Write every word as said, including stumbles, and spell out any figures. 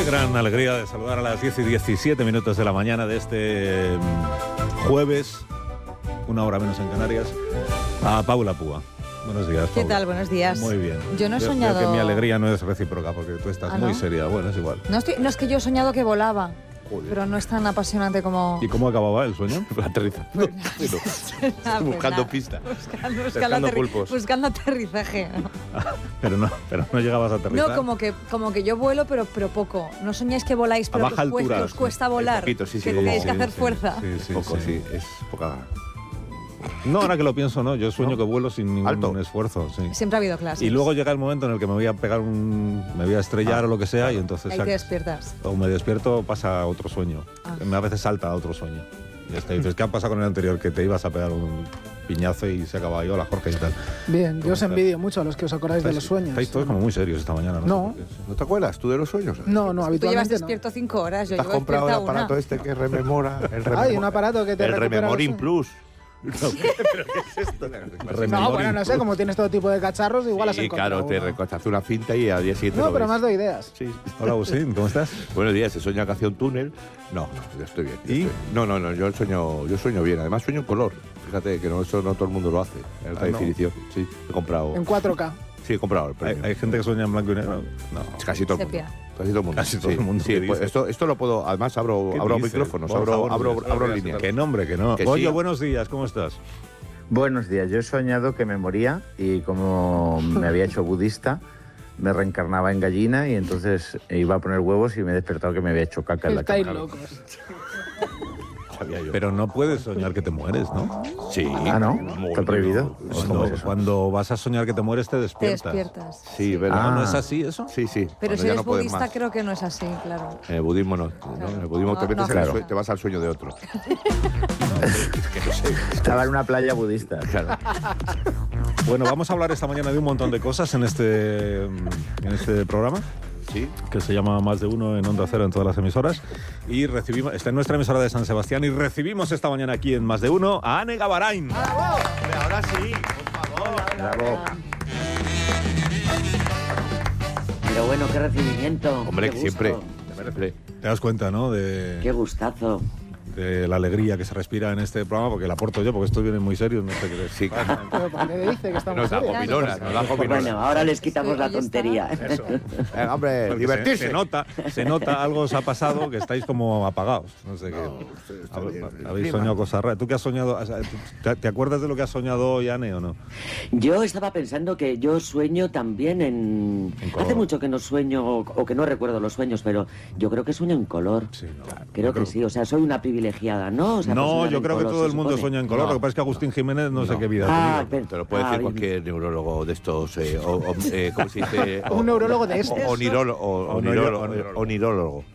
Qué gran alegría de saludar a las diez y diecisiete minutos de la mañana de este jueves, una hora menos en Canarias, a Paula Púa. Buenos días, Paula. ¿Qué tal? Buenos días. Muy bien. Yo no he Veo- soñado... Veo que mi alegría no es recíproca, porque tú estás ¿Ah, muy no? seria. Bueno, es igual. No, estoy, no es que yo he soñado que volaba, Joder. pero no es tan apasionante como... ¿Y cómo acababa el sueño? Aterrizando. Pues Estoy nada, pues buscando nada. pista. Buscando, buscando, Pescando aterri- pulpos. buscando aterrizaje. ¿no? Pero no, pero no llegabas a aterrizar. No, como que, como que yo vuelo, pero, pero poco. No soñáis que voláis, pero A que baja os, cuesta, altura, os cuesta volar. poquito, sí, sí, que como- tenéis que hacer Sí, fuerza. Sí, sí, Poco, sí. sí. Es poca... No, ahora que lo pienso, no. Yo sueño ¿No? que vuelo sin ningún Alto. esfuerzo. Sí. Siempre ha habido clases. Y luego llega el momento en el que me voy a pegar un... me voy a estrellar Ah, o lo que sea y entonces... Ahí te despiertas. O me despierto, pasa a otro sueño. Ah. A veces salta a otro sueño. Y hasta dices, ¿qué ha pasado con el anterior? Que te ibas a pegar un piñazo y se acababa. Hola, Jorge, y tal. Bien, yo ¿Cómo os estás? envidio mucho a los que os acordáis de los sueños. Estáis todos como muy serios esta mañana, ¿no? No. sé por qué. ¿No te acuerdas tú de los sueños? No, no, Tú llevas habitualmente no. despierto cinco horas, yo ¿Te has llevo comprado el despierta una. aparato este que rememora? El rememor- Hay un aparato que te El recupera Rememorin los Plus. sueños. No, Rememorin bueno, no sé, Plus. como tienes todo tipo de cacharros, igual has Sí, encontrado claro, te uno. recortas una cinta y al día siguiente No, lo pero ves. más doy ideas. Sí. Hola, Agustín, ¿cómo estás? Buenos días, ¿se sueña que hacía un túnel? No, no, yo estoy bien. yo ¿Y? estoy- No, no, no, yo sueño, yo sueño bien. Además sueño en color. Fíjate que no, eso no todo el mundo lo hace. En alta Ah, ¿no? definición. Sí, he comprado. En cuatro K. Sí, he comprado el ¿Hay, premio. hay gente que sueña en blanco y negro? No. Es casi todo el mundo. Sepia. Casi todo el mundo. Casi todo Sí, el mundo, Sí, ¿qué pues dices? esto, esto lo puedo. Además, abro, ¿Qué abro dices? micrófonos, Por abro, favor, abro, Luis, abro no, líneas. Que nombre, que no. Que Oye, sí. buenos días, ¿cómo estás? Buenos días, yo he soñado que me moría y como me había hecho budista, me reencarnaba en gallina y entonces iba a poner huevos y me he despertado que me había hecho caca en la Estáis cama. locos. Sabía yo. Pero no puedes soñar que te mueres, ¿no? Sí. Ah, ¿no? Muy ¿Está prohibido? bien. ¿Cómo Cuando, es eso? cuando vas a soñar que te mueres, te Te despiertas. despiertas. Sí, ¿verdad? ¿No, Ah. ¿No es así eso? Sí, sí. Pero Cuando si ya eres no puedes budista, más. creo que no es así, claro. En el budismo no. ¿no? En el budismo No, te, metes no, en el claro. sue- te vas al sueño de otro. Estaba en una playa budista. Claro. Bueno, vamos a hablar esta mañana de un montón de cosas en este, en este programa, Sí. que se llama Más de Uno en Onda Cero en todas las emisoras. Y recibimos, está en nuestra emisora de San Sebastián, y recibimos esta mañana aquí en Más de Uno a Ane Gabarain. Ahora sí, por favor. Bravo. Pero bueno, qué recibimiento. Hombre, qué que siempre. gusto, siempre. Te das cuenta, ¿no? De, Qué gustazo. de la alegría que se respira en este programa, porque la aporto yo, porque esto viene muy serio, no sé qué Sí. Pero ¿por qué dice que estamos Nos da serios? gominolas, nos da Pues gominolas. bueno, ahora les quitamos la Ahí está. tontería. Eso. Eh, hombre, Porque divertirse. Se, se nota, se nota, algo os ha pasado, que estáis como apagados. No sé qué. está Hab- bien. Habéis Clima. soñado cosas raras. ¿Tú qué has soñado? ¿Te, te acuerdas de lo que has soñado hoy, Ane, o no? Yo estaba pensando que yo sueño también en... En color. Hace mucho que no sueño o, o que no recuerdo los sueños, pero yo creo que sueño en color. Sí, no. Creo Yo que sí, o sea, soy una privilegiada, ¿no? O sea, por No, soñar yo en creo que color, todo se el mundo supone. sueña en color. No. Lo que pasa es que Agustín Jiménez no, sé No. qué vida Ah, ha tenido. pero- Te lo puede ah, decir bien. cualquier neurólogo de estos. Eh, o, o- eh, ¿Cómo se dice? Un neurólogo de estos. O, onirólogo. o- Onirólogo. onirólogo. Onirólogo.